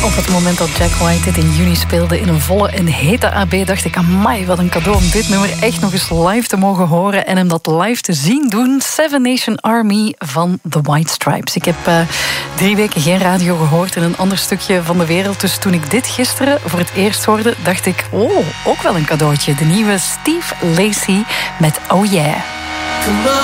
Op het moment dat Jack White dit in juni speelde in een volle en hete AB, dacht ik, amai, wat een cadeau om dit nummer echt nog eens live te mogen horen en hem dat live te zien doen. Seven Nation Army van The White Stripes. Ik heb 3 weken geen radio gehoord in een ander stukje van de wereld. Dus toen ik dit gisteren voor het eerst hoorde, dacht ik, oh, ook wel een cadeautje. De nieuwe Steve Lacy met Oh Yeah. Come on.